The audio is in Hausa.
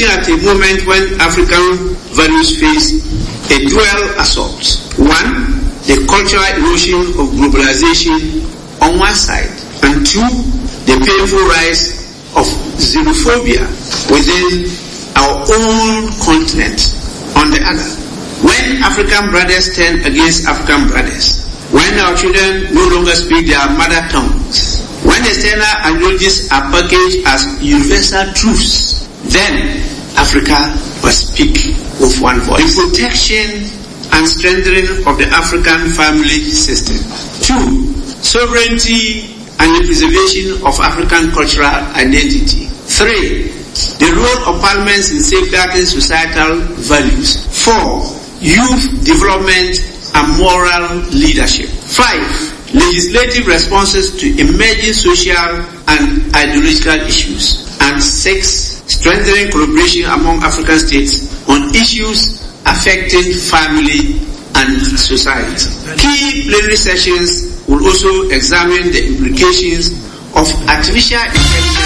happening at a moment when African values face a dual assault. One, the cultural erosion of globalization on one side, and two, the painful rise of xenophobia within our own continent on the other. When African brothers turn against African brothers, when our children no longer speak their mother tongues, when external ideologies are packaged as universal truths, then Africa must speak with one voice. The protection and strengthening of the African family system. Two, sovereignty and the preservation of African cultural identity. Three, the role of parliaments in safeguarding societal values. Four, youth development and moral leadership. Five, legislative responses to emerging social and ideological issues. And six, strengthening collaboration among African states on issues affecting family and society. Key plenary sessions will also examine the implications of artificial intelligence